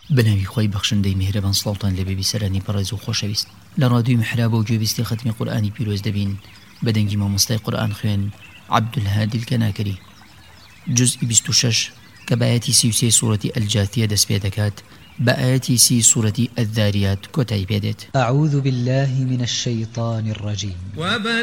بناوی خۆی بەخشندەی میهرەبان سڵاوتان لە بێبی سەرانی پەڕێز و خۆشەویست لە ڕادیۆی محرابە و گوێبیستی ختمی قورئانی پیرۆز دەبین بەدەنگی مامۆستای قورئان خوێن عەبدولهادی الکەناکەری جزئی 26 کە بەئایەتی 33 سوورەتی ئەلجاثیە دەست پێ دەکات بە ئایەتی 30 سوورەتی ئەذاریات کۆتایی پێدێت. أعوذ بالله من الشيطان الرجيم